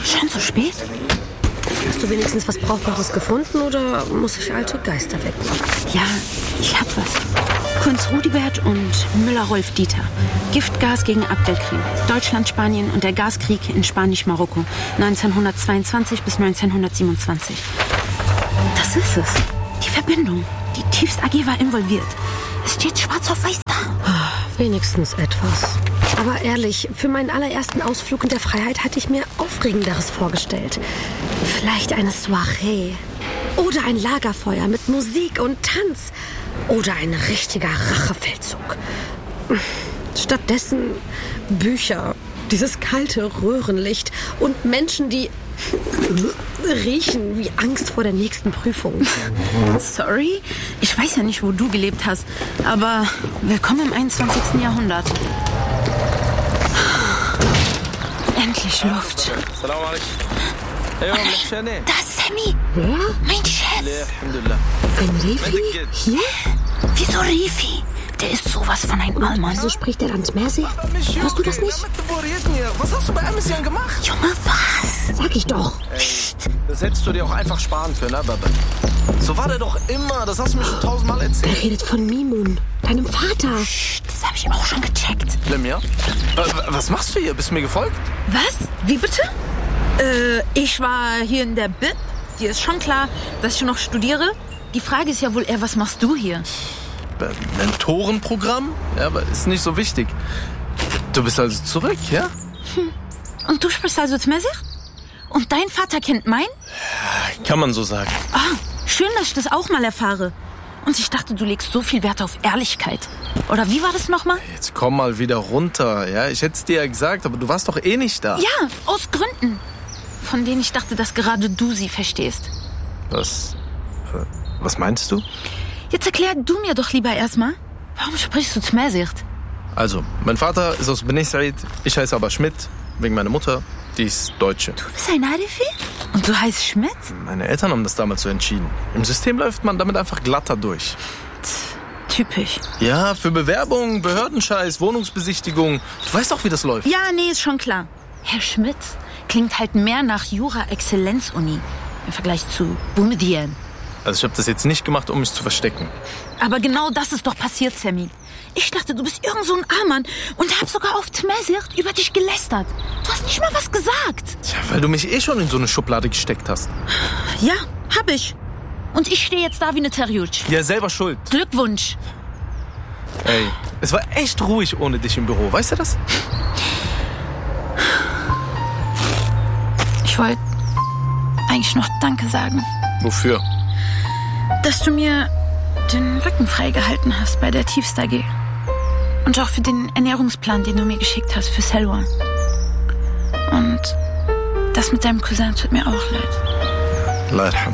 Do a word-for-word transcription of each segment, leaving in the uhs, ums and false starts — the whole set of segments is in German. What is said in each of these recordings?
Schon so spät? Hast du wenigstens was Brauchbares gefunden oder muss ich alte Geister wecken? Ja, ich hab was. Kunz Rudibert und Müller-Rolf Dieter. Giftgas gegen Abdelkrim. Deutschland, Spanien und der Gaskrieg in Spanisch-Marokko. neunzehnhundertzweiundzwanzig bis neunzehnhundertsiebenundzwanzig. Das ist es. Die Verbindung. Die Tiefst A G war involviert. Es steht schwarz auf weiß da. Wenigstens etwas. Aber ehrlich, für meinen allerersten Ausflug in der Freiheit hatte ich mir Aufregenderes vorgestellt. Vielleicht eine Soiree. Oder ein Lagerfeuer mit Musik und Tanz. Oder ein richtiger Rachefeldzug. Stattdessen Bücher, dieses kalte Röhrenlicht und Menschen, die riechen wie Angst vor der nächsten Prüfung. Sorry, ich weiß ja nicht, wo du gelebt hast, aber willkommen im einundzwanzigsten Jahrhundert. Endlich Luft. Oh nein, da ist Sammy. Wer? Mein Chef. Ein Rifi? Hier? Wieso Rifi? Der ist sowas von ein Allmann. Wieso spricht der dann Mersi? Hörst du das nicht? Was hast du bei Amisian gemacht? Junge, was? Sag ich doch. Ey, das hättest du dir auch einfach sparen können, aber so war der doch immer. Das hast du mir schon tausendmal erzählt. Er redet von Mimun, deinem Vater. Das habe ich auch schon gecheckt. Lemia? Was machst du hier? Bist du mir gefolgt? Was? Wie bitte? Äh, ich war hier in der B I P. Dir ist schon klar, dass ich noch studiere. Die Frage ist ja wohl eher, was machst du hier? Mentorenprogramm? Ja, aber ist nicht so wichtig. Du bist also zurück, ja? Hm. Und du sprichst also Tmezigh? Und dein Vater kennt mein? Ja, kann man so sagen. Ah, schön, dass ich das auch mal erfahre. Und ich dachte, du legst so viel Wert auf Ehrlichkeit. Oder wie war das nochmal? Jetzt komm mal wieder runter, ja? Ich hätte es dir ja gesagt, aber du warst doch eh nicht da. Ja, aus Gründen. Von denen ich dachte, dass gerade du sie verstehst. Was? Was meinst du? Jetzt erklär du mir doch lieber erstmal, warum sprichst du Tmezigh? Also, mein Vater ist aus Beni Said, ich heiße aber Schmidt, wegen meiner Mutter, die ist Deutsche. Du bist ein Arifi? Und du heißt Schmidt? Meine Eltern haben das damals so entschieden. Im System läuft man damit einfach glatter durch. Typisch. Ja, für Bewerbung, Behördenscheiß, Wohnungsbesichtigung. Du weißt auch, wie das läuft. Ja, nee, ist schon klar. Herr Schmidt klingt halt mehr nach Jura-Exzellenz-Uni im Vergleich zu Boumediene. Also ich habe das jetzt nicht gemacht, um mich zu verstecken. Aber genau das ist doch passiert, Sammy. Ich dachte, du bist irgend so ein Allmann und hab sogar auf Tmezigh über dich gelästert. Du hast nicht mal was gesagt. Tja, weil du mich eh schon in so eine Schublade gesteckt hast. Ja, hab ich. Und ich stehe jetzt da wie eine Terjutsch. Ja, selber schuld. Glückwunsch. Ey, es war echt ruhig ohne dich im Büro. Weißt du das? Ich wollte eigentlich noch Danke sagen. Wofür? Dass du mir den Rücken freigehalten hast bei der Tiefst A G. Und auch für den Ernährungsplan, den du mir geschickt hast für Selwa. Und das mit deinem Cousin tut mir auch leid. Leidham.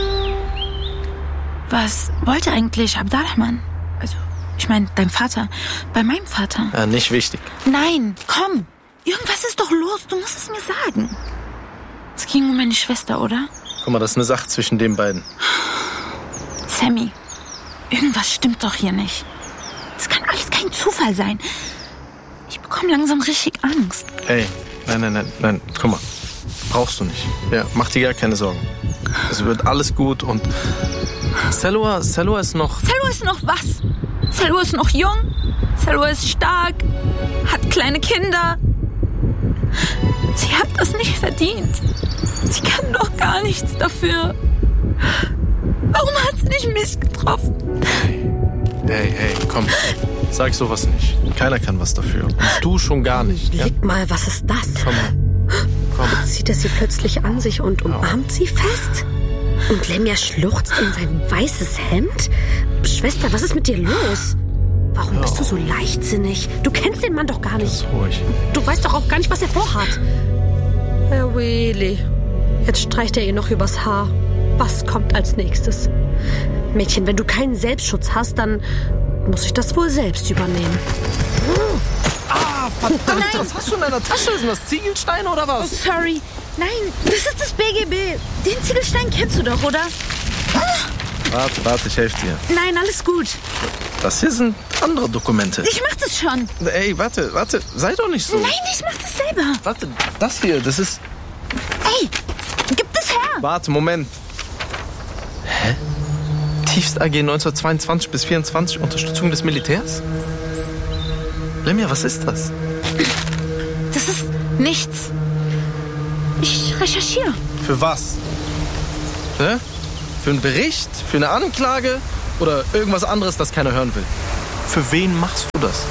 Was wollte eigentlich Abdalrahman? Also, ich meine, dein Vater. Bei meinem Vater. Ja, nicht wichtig. Nein, komm. Irgendwas ist doch los. Du musst es mir sagen. Es ging um meine Schwester, oder? Guck mal, das ist eine Sache zwischen den beiden. Sammy, irgendwas stimmt doch hier nicht. Das kann alles kein Zufall sein. Ich bekomme langsam richtig Angst. Ey, nein, nein, nein, nein, guck mal. Brauchst du nicht. Ja, mach dir gar keine Sorgen. Es wird alles gut und Selwa, Selwa ist noch... Selwa ist noch was? Selwa ist noch jung, Selwa ist stark, hat kleine Kinder. Sie hat das nicht verdient. Sie kann doch gar nichts dafür. Warum hat sie nicht mich getroffen? Hey, hey, komm. Sag sowas nicht. Keiner kann was dafür. Und du schon gar nicht. Ja? Leg mal, was ist das? Komm mal. Komm. Zieht er sie plötzlich an sich und umarmt sie fest? Und Lemia schluchzt in sein weißes Hemd? Schwester, was ist mit dir los? Warum bist du so leichtsinnig? Du kennst den Mann doch gar nicht. Ganz ruhig. Du weißt doch auch gar nicht, was er vorhat. Herr Willy, jetzt streicht er ihr noch übers Haar. Was kommt als nächstes? Mädchen, wenn du keinen Selbstschutz hast, dann muss ich das wohl selbst übernehmen. Ah, verdammt, Nein. Was hast du in deiner Tasche? Sind das Ziegelsteine oder was? Oh, sorry. Nein, das ist das B G B. Den Ziegelstein kennst du doch, oder? Ah. Warte, warte, ich helfe dir. Nein, alles gut. Das hier sind andere Dokumente. Ich mach das schon. Ey, warte, warte, sei doch nicht so. Nein, ich mach das selber. Warte, das hier, das ist... Ey, gib das her! Warte, Moment. Hä? Tiefst A G neunzehnhundertzweiundzwanzig bis vierundzwanzig, Unterstützung des Militärs? Lemja, was ist das? Das ist nichts. Ich recherchiere. Für was? Hä? Für einen Bericht? Für eine Anklage? Oder irgendwas anderes, das keiner hören will? Für wen machst du das?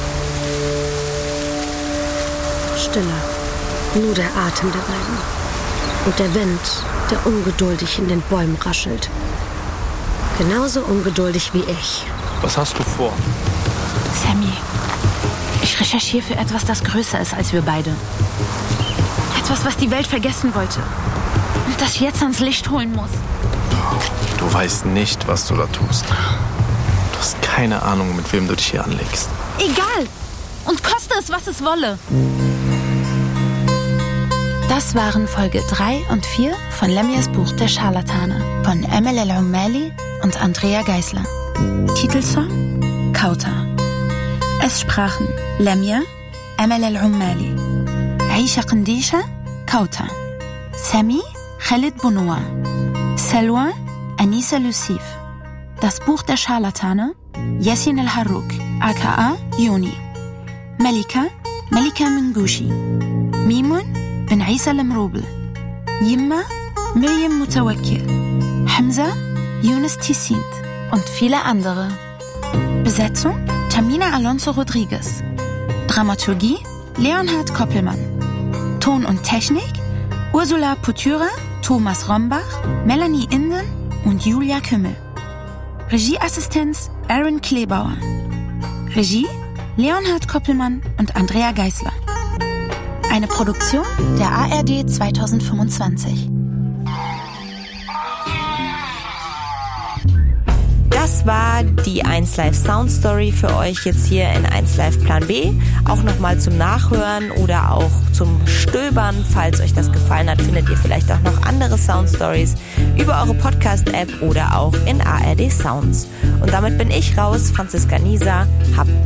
Stille. Nur der Atem der beiden. Und der Wind, der ungeduldig in den Bäumen raschelt. Genauso ungeduldig wie ich. Was hast du vor? Sammy, ich recherchiere für etwas, das größer ist als wir beide. Etwas, was die Welt vergessen wollte. Und das jetzt ans Licht holen muss. Du weißt nicht, was du da tust. Du hast keine Ahnung, mit wem du dich hier anlegst. Egal. Und koste es, was es wolle. Das waren Folge drei und vier von Lemjas Buch Der Scharlatane von Emel El-Ummali und Andrea Geisler. Titelsong Kauta. Es sprachen Lemja, Emel El-Ummali, Aisha Qandisha, Kauta, Sami, Khalid Bounoua, Selwa, Anissa Lucif. Das Buch der Scharlatane, Yassin El-Harrouk, aka Yoni. Melika, Melika Mengushi. Mimun, bin Isa Lemrobel. Yimma, Miriam Mutawakkil. Hamza, Yunus Tissint und viele andere. Besetzung, Tamina Alonso Rodriguez. Dramaturgie, Leonhard Koppelmann. Ton und Technik, Ursula Putyra, Thomas Rombach, Melanie Inden und Julia Kümmel. Regieassistenz, Aaron Klebauer. Regie, Leonhard Koppelmann und Andrea Geisler. Eine Produktion der A R D zweitausendfünfundzwanzig. Das war die eins Live Sound Story für euch jetzt hier in eins Live Plan B. Auch nochmal zum Nachhören oder auch zum Stöbern. Falls euch das gefallen hat, findet ihr vielleicht auch noch andere Sound Stories über eure Podcast-App oder auch in A R D Sounds. Und damit bin ich raus, Franziska Nieser. Habt